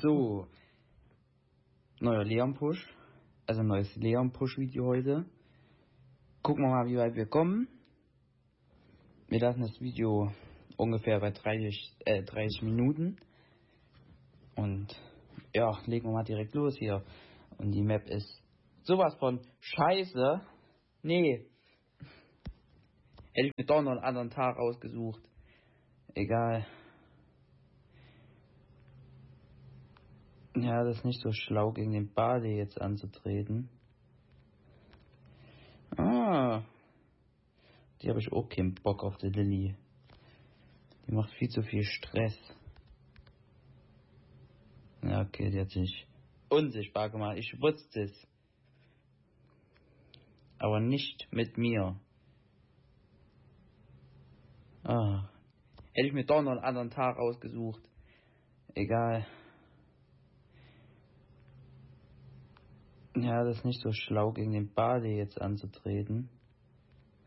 So, neuer Leon-Push, also neues Leon-Push-Video heute. Gucken wir mal, wie weit wir kommen. Wir lassen das Video ungefähr bei 30 Minuten. Und ja, legen wir mal direkt los hier. Und die Map ist sowas von scheiße. Nee. Hätte ich mir doch noch einen anderen Tag ausgesucht. Egal. Ja, das ist nicht so schlau, gegen den Bade jetzt anzutreten. Die habe ich auch keinen Bock auf, die Lilly. Die macht viel zu viel Stress. Ja, okay, die hat sich unsichtbar gemacht. Ich wusste es. Aber nicht mit mir. Hätte ich mir doch noch einen anderen Tag ausgesucht. Egal. Ja, das ist nicht so schlau, gegen den Bade jetzt anzutreten.